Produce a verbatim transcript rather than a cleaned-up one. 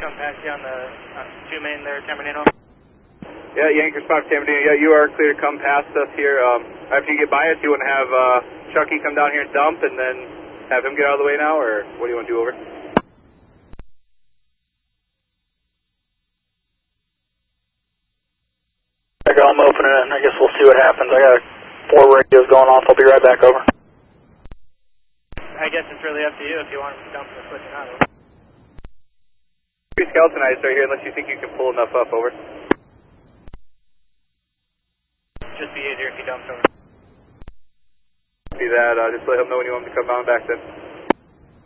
Come past you on the uh, two main there, Tamernino. Yeah, Yankee response, Tamernino. Yeah, you are clear to come past us here. Um, after you get by us, you want to have uh, Chucky come down here and dump and then have him get out of the way now, or what do you want to do, over? I'm opening it, and I guess we'll see what happens. I got four radios going off. I'll be right back, over. I guess it's really up to you if you want him to dump or switch it out. Three skeleton eyes right here, unless you think you can pull enough up, over. Just be easier if you dumped over. See that, uh, just let him know when you want him to come on back then.